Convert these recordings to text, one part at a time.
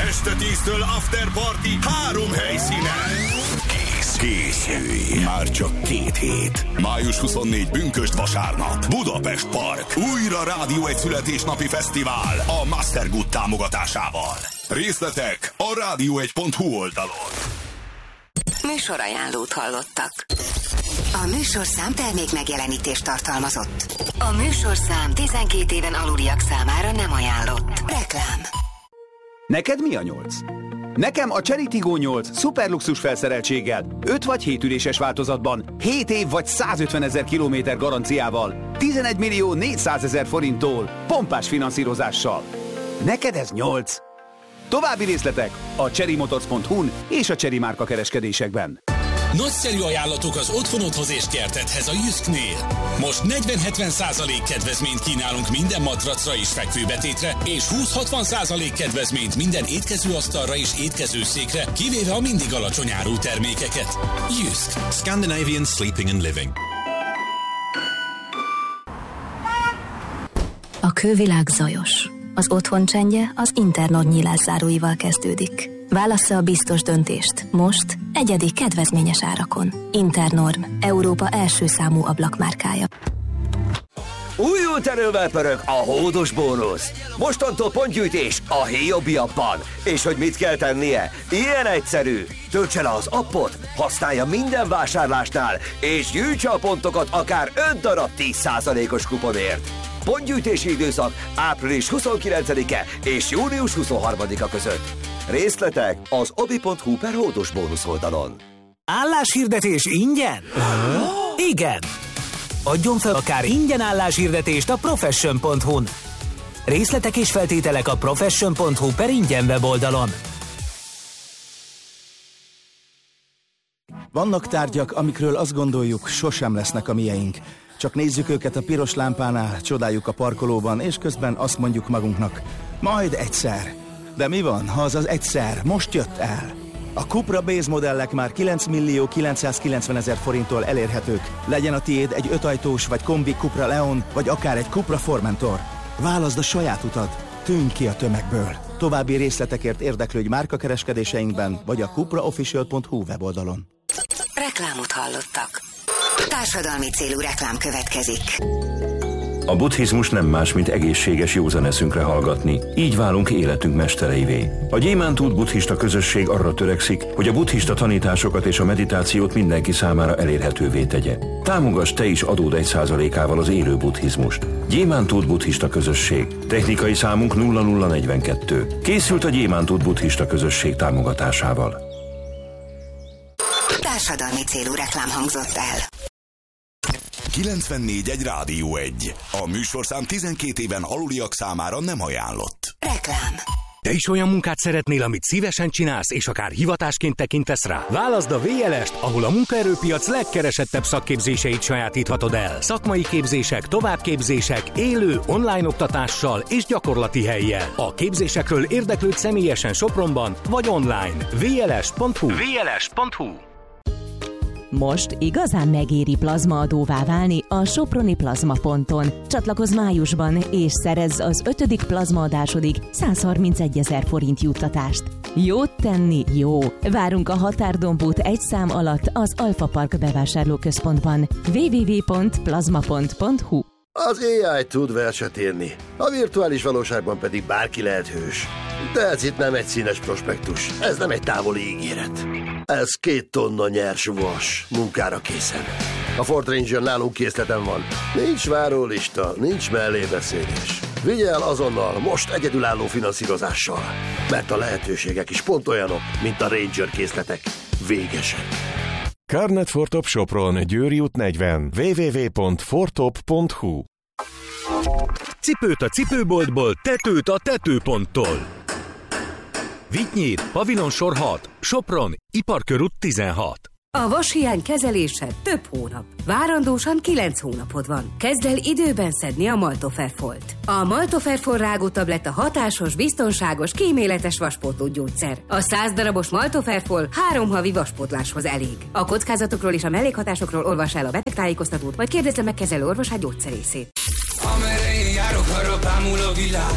Este 10-től After Party 3 helyszínen. Készülj! Már csak 2 hét. Május 24 pünkösd vasárnap. Budapest Park. Újra Rádió 1 születésnapi fesztivál a Mastergood támogatásával. Részletek a radio1.hu oldalon. Műsorajánlót hallottak. A műsorszám termék megjelenítést tartalmazott. A műsorszám 12 éven aluliak számára nem ajánlott. Reklám. Neked mi a 8? Nekem a Chery Tiggo 8 szuperluxus felszereltséggel, 5 vagy 7 üléses változatban, 7 év vagy 150 000 kilométer garanciával, 11 millió 400 000 forinttól, pompás finanszírozással. Neked ez 8? További részletek a cherrymotors.hu-n és a Chery márka kereskedésekben. Nagyszerű ajánlatok az otthonodhoz és kertedhez a Jysknél. Most 40-70% kedvezményt kínálunk minden matracra és fekvőbetétre, és 20-60% kedvezményt minden étkezőasztalra és étkezőszékre, kivéve a mindig alacsony árú termékeket. Jysk. Scandinavian Sleeping and Living. A külvilág zajos. Az otthon csendje az Internord nyílászáróival kezdődik. Válassza a biztos döntést. Most egyedi kedvezményes árakon. Internorm, Európa első számú ablakmárkája. Újult erővel pörög a hódos bónusz. Mostantól pontgyűjtés a Hiobi appban. És hogy mit kell tennie? Ilyen egyszerű. Töltse le az appot, használja minden vásárlásnál, és gyűjtse a pontokat akár 5 darab 10%-os kuponért. Pontgyűjtési időszak április 29-e és június 23-a között. Részletek az obi.hu/hódos bónusz oldalon. Álláshirdetés ingyen? Igen! Adjon fel akár ingyen álláshirdetést a profession.hu-n. Részletek és feltételek a profession.hu/ingyen weboldalon. Vannak tárgyak, amikről azt gondoljuk, sosem lesznek a mieink. Csak nézzük őket a piros lámpánál, csodáljuk a parkolóban, és közben azt mondjuk magunknak, majd egyszer. De mi van, ha az az egyszer most jött el? A Cupra Base modellek már 9 millió 990 000 forinttól elérhetők. Legyen a tiéd egy 5 ajtós vagy kombi Cupra Leon, vagy akár egy Cupra Formentor. Válaszd a saját utat, tűnj ki a tömegből. További részletekért érdeklődj márkakereskedéseinkben, vagy a cupraofficial.hu weboldalon. Reklámot hallottak. Társadalmi célú reklám következik. A buddhizmus nem más, mint egészséges józan eszünkre hallgatni. Így válunk életünk mestereivé. A Gyémántút buddhista közösség arra törekszik, hogy a buddhista tanításokat és a meditációt mindenki számára elérhetővé tegye. Támogass te is adód 1%-ával az élő buddhizmust. Gyémántút buddhista közösség. Technikai számunk 0042. Készült a Gyémántút buddhista közösség támogatásával. Társadalmi célú reklám hangzott el. 94.1 Rádió 1. A műsorszám 12 éven aluliak számára nem ajánlott. Reklám. Te is olyan munkát szeretnél, amit szívesen csinálsz, és akár hivatásként tekintesz rá? Válaszd a VLS-t, ahol a munkaerőpiac legkeresettebb szakképzéseit sajátíthatod el. Szakmai képzések, továbbképzések, élő, online oktatással és gyakorlati hellyel. A képzésekről érdeklődj személyesen Sopronban vagy online. vls.hu. vls.hu. Most igazán megéri plazmaadóvá válni a Soproni Plazmaponton. Csatlakozz májusban, és szerezz az 5. plazmaadásodig 131 000 forint juttatást. Jót tenni jó! Várunk a Határdombút 1 szám alatt az Alfa Park bevásárlóközpontban. www.plazma.hu. Az AI tud verset írni, a virtuális valóságban pedig bárki lehet hős. De ez itt nem egy színes prospektus, ez nem egy távoli ígéret. Ez 2 tonna nyers vas, munkára készen. A Ford Ranger nálunk készleten van. Nincs várólista, nincs mellébeszélés. Vigye el azonnal, most egyedülálló finanszírozással. Mert a lehetőségek is pont olyanok, mint a Ranger készletek. Végesek. Carnet Fortop Sopron, Győri út 40. www.fortop.hu. Cipőt a cipőboltból, tetőt a tetőponttól. Vitynyír, Pavilon sor 6, Sopron, Iparkörút 16. A vashiány kezelése több hónap. Várandósan 9 hónapod van. Kezd el időben szedni a Maltoferfolt. A Maltoferfol rágótabletta hatásos, biztonságos, kíméletes vaspótló gyógyszer. A 100 darabos Maltoferfol 3 havi vaspótláshoz elég. A kockázatokról és a mellékhatásokról olvass el a betegtájékoztatót, vagy kérdezze meg kezelő orvosát gyógyszerészét. Amerre én járok, arra bámul a világ.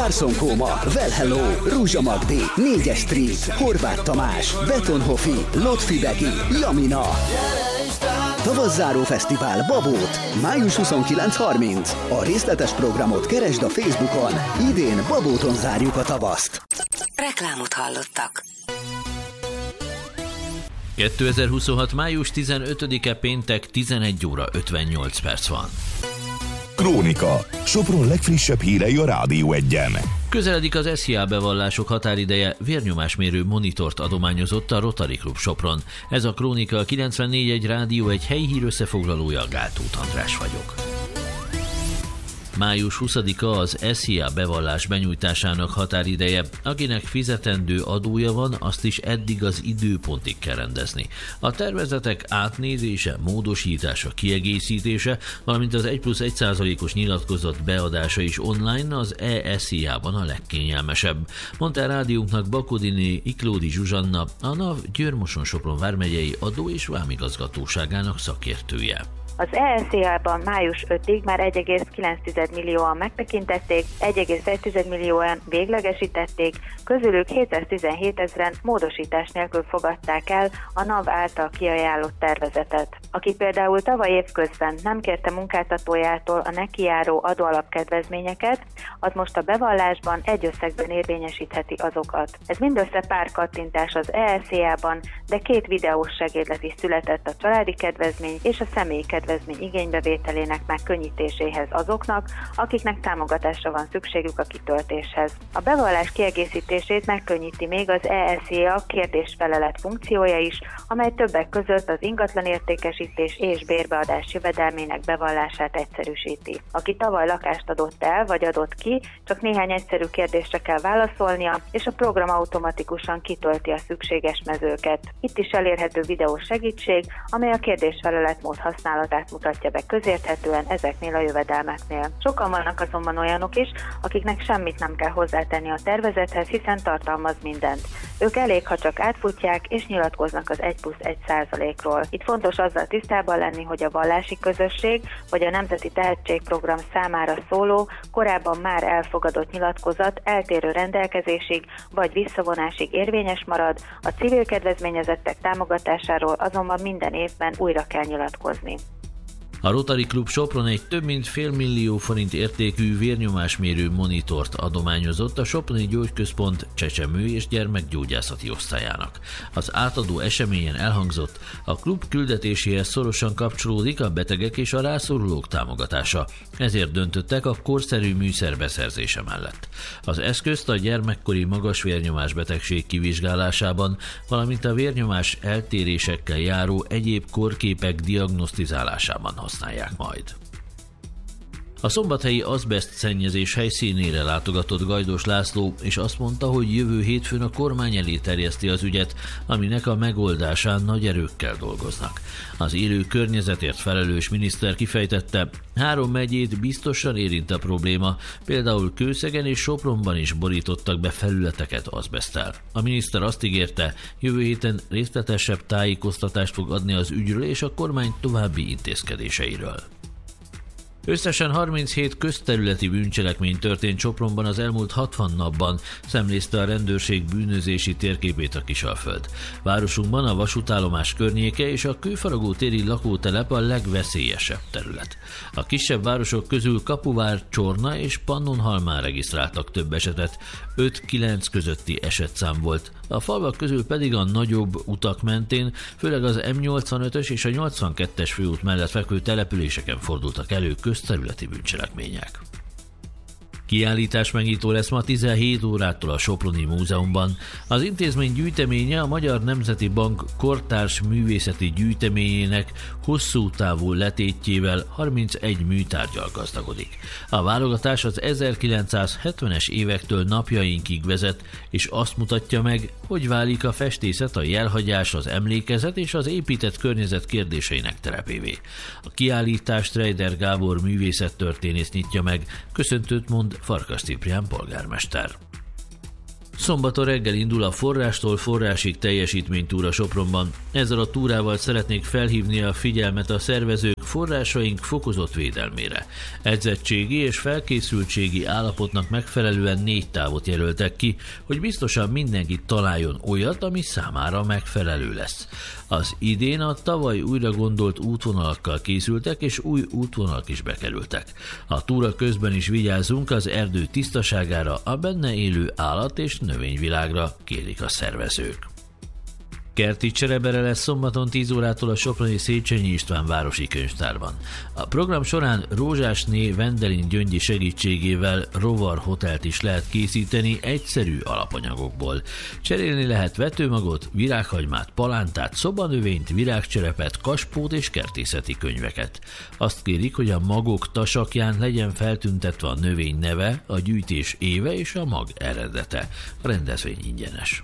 Carson Kóma, Well Hello, Rúzsa Magdi, 4-es Street, Horváth Tamás, Betonhofi, Lotfi Begi, Jamina. Tavasszáró fesztivál Babót, május 29-30. A részletes programot keresd a Facebookon. Idén Babóton zárjuk a tavaszt. Reklámot hallottak. 2026. május 15-e péntek 11 óra 58 perc van. Krónika. Sopron legfrissebb hírei a Rádió 1-en. Közeledik az SZIA bevallások határideje, vérnyomásmérő monitort adományozott a Rotary Klub Sopron. Ez a Krónika, a 94.1 Rádió egy helyi hír összefoglalója, Gáltóth András vagyok. Május 20-a az SZIA bevallás benyújtásának határideje. Akinek fizetendő adója van, azt is eddig az időpontig kell rendezni. A tervezetek átnézése, módosítása, kiegészítése, valamint az 1+1%-os nyilatkozat beadása is online az e-SZIA-ban a legkényelmesebb, mondta a rádiónknak Bakodiné Iklódi Zsuzsanna, a NAV Győr-Moson-Sopron vármegyei adó- és vámigazgatóságának szakértője. Az ESZIA-ban május 5-ig már 1,9 millióan megtekintették, 1,1 millióan véglegesítették, közülük 717 ezeren módosítás nélkül fogadták el a NAV által kiajánlott tervezetet. Aki például tavaly évközben nem kérte munkáltatójától a nekijáró adóalapkedvezményeket, az most a bevallásban egy összegben érvényesítheti azokat. Ez mindössze pár kattintás az ESZIA-ban, de 2 videós segédlet is született a családi kedvezmény és a személyi kedvezmény igénybevételének megkönnyítéséhez azoknak, akiknek támogatásra van szükségük a kitöltéshez. A bevallás kiegészítését megkönnyíti még az ESZIA kérdés-felelet funkciója is, amely többek között az ingatlanértékesítés és bérbeadás jövedelmének bevallását egyszerűsíti. Aki tavaly lakást adott el vagy adott ki, csak néhány egyszerű kérdésre kell válaszolnia, és a program automatikusan kitölti a szükséges mezőket. Itt is elérhető videós segítség, amely a kérdés-felelet mód használatát mutatja be közérthetően ezeknél a jövedelmeknél. Sokan vannak azonban olyanok is, akiknek semmit nem kell hozzátenni a tervezethez, hiszen tartalmaz mindent. Ők elég, ha csak átfutják és nyilatkoznak az 1+1%-ról. Itt fontos azzal tisztában lenni, hogy a vallási közösség vagy a Nemzeti Tehetségprogram számára szóló, korábban már elfogadott nyilatkozat eltérő rendelkezésig vagy visszavonásig érvényes marad, a civil kedvezményezettek támogatásáról azonban minden évben újra kell nyilatkozni. A Rotary Klub Sopron egy több mint $500 000 értékű vérnyomásmérő monitort adományozott a Soproni Gyógyközpont csecsemő- és gyermekgyógyászati osztályának. Az átadó eseményen elhangzott, a klub küldetéséhez szorosan kapcsolódik a betegek és a rászorulók támogatása, ezért döntöttek a korszerű műszer beszerzése mellett. Az eszközt a gyermekkori magas vérnyomás betegség kivizsgálásában, valamint a vérnyomás eltérésekkel járó egyéb korképek diagnosztizálásában használják majd. A szombathelyi azbeszt szennyezés helyszínére látogatott Gajdos László, és azt mondta, hogy jövő hétfőn a kormány elé terjeszti az ügyet, aminek a megoldásán nagy erőkkel dolgoznak. Az élő környezetért felelős miniszter kifejtette, 3 megyét biztosan érint a probléma, például Kőszegen és Sopronban is borítottak be felületeket azbeszttel. A miniszter azt ígérte, jövő héten részletesebb tájékoztatást fog adni az ügyről és a kormány további intézkedéseiről. Összesen 37 közterületi bűncselekmény történt Sopronban az elmúlt 60 napban, szemlézte a rendőrség bűnözési térképét a Kisalföld. Városunkban a vasútállomás környéke és a Kőfaragó téri lakótelep a legveszélyesebb terület. A kisebb városok közül Kapuvár, Csorna és Pannonhalmán regisztráltak több esetet, 5-9 közötti esetszám volt. A falvak közül pedig a nagyobb utak mentén, főleg az M85-ös és a 82-es főút mellett fekvő településeken fordultak elő közterületi bűncselekmények. Kiállítás megnyitó lesz ma 17 órától a Soproni Múzeumban. Az intézmény gyűjteménye a Magyar Nemzeti Bank kortárs művészeti gyűjteményének hosszú távú letétjével 31 műtárgyal gazdagodik. A válogatás az 1970-es évektől napjainkig vezet, és azt mutatja meg, hogy válik a festészet, a jelhagyás, az emlékezet és az épített környezet kérdéseinek terepévé. A kiállítást Reider Gábor művészettörténész nyitja meg, köszöntőt mond Farkas Ciprián polgármester. Szombaton reggel indul a Forrástól forrásig teljesítménytúra Sopronban. Ezzel a túrával szeretnék felhívni a figyelmet a szervezők forrásaink fokozott védelmére. Edzettségi és felkészültségi állapotnak megfelelően 4 távot jelöltek ki, hogy biztosan mindenki találjon olyat, ami számára megfelelő lesz. Az idén a tavaly újra gondolt útvonalakkal készültek, és új útvonalak is bekerültek. A túra közben is vigyázzunk az erdő tisztaságára, a benne élő állat- és növényvilágra, kérik a szervezők. Kerti cserebere lesz szombaton 10 órától a soproni Széchenyi István városi könyvtárban. A program során Rózsásné Vendelin Gyöngyi segítségével rovar hotelt is lehet készíteni egyszerű alapanyagokból. Cserélni lehet vetőmagot, virághagymát, palántát, szobanövényt, virágcserepet, kaspót és kertészeti könyveket. Azt kérik, hogy a magok tasakján legyen feltüntetve a növény neve, a gyűjtés éve és a mag eredete. A rendezvény ingyenes.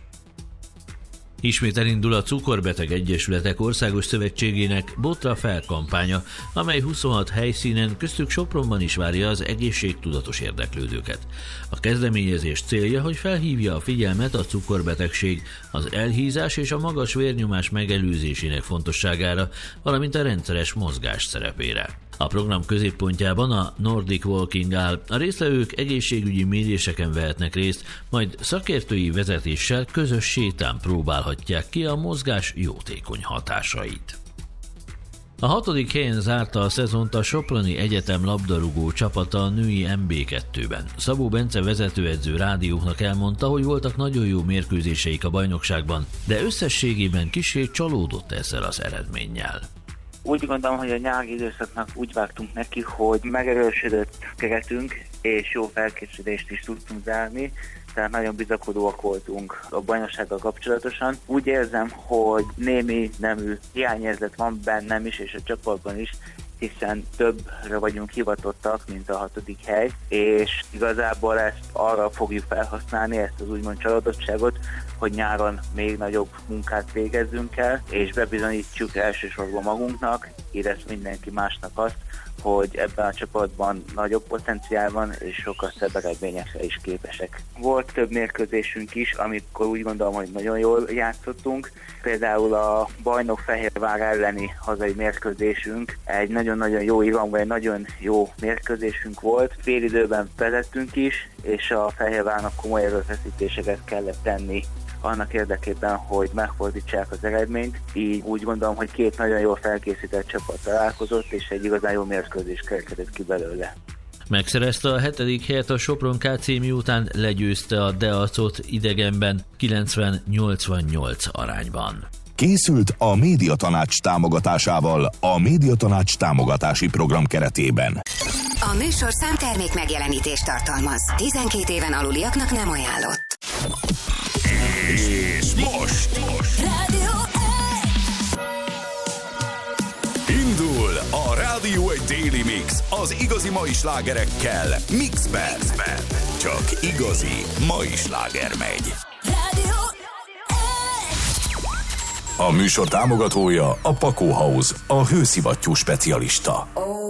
Ismét elindul a Cukorbeteg Egyesületek Országos Szövetségének Botra fel kampánya, amely 26 helyszínen, köztük Sopronban is várja az egészségtudatos érdeklődőket. A kezdeményezés célja, hogy felhívja a figyelmet a cukorbetegség, az elhízás és a magas vérnyomás megelőzésének fontosságára, valamint a rendszeres mozgás szerepére. A program középpontjában a Nordic Walking áll. A résztvevők egészségügyi méréseken vehetnek részt, majd szakértői vezetéssel közös sétán próbálhatják ki a mozgás jótékony hatásait. A 6. helyen zárta a szezont a Soproni Egyetem labdarúgó csapata a női MB2-ben. Szabó Bence vezetőedző rádióknak elmondta, hogy voltak nagyon jó mérkőzéseik a bajnokságban, de összességében kissé csalódott ezzel az eredménnyel. Úgy gondolom, hogy a nyári időszaknak úgy vágtunk neki, hogy megerősödött keretünk, és jó felkészülést is tudtunk zárni, tehát nagyon bizakodóak voltunk a bajnoksággal kapcsolatosan. Úgy érzem, hogy némi nemű hiányérzet van bennem is, és a csapatban is, hiszen többre vagyunk hivatottak, mint a 6. hely, és igazából ezt arra fogjuk felhasználni, ezt az úgymond csalódottságot, hogy nyáron még nagyobb munkát végezzünk el, és bebizonyítsuk elsősorban magunknak, illetve mindenki másnak azt, hogy ebben a csapatban nagyobb potenciál van, és sokkal szebb eredményekre is képesek. Volt több mérkőzésünk is, amikor úgy gondolom, hogy nagyon jól játszottunk. Például a bajnok Fehérvár elleni hazai mérkőzésünk egy nagyon-nagyon jó irányban, egy nagyon jó mérkőzésünk volt. Félidőben vezettünk is, és a Fehérvárnak komoly erőfeszítéseket kellett tenni annak érdekében, hogy megfordítsák az eredményt. Így úgy gondolom, hogy 2 nagyon jól felkészített csapat találkozott, és egy igazán jó mérkőzés kerekedett ki belőle. Megszerezte a 7. helyet a Sopron KC, miután legyőzte a Deacot idegenben 90-88 arányban. Készült a Médiatanács támogatásával a Médiatanács támogatási program keretében. A műsor számtermék megjelenítést tartalmaz. 12 éven aluliaknak nem ajánlott. És most indul a Rádió egy Daily Mix az igazi mai slágerekkel Mixben. Csak igazi mai sláger megy. A műsor támogatója a Pakó House, a hőszivattyú specialista.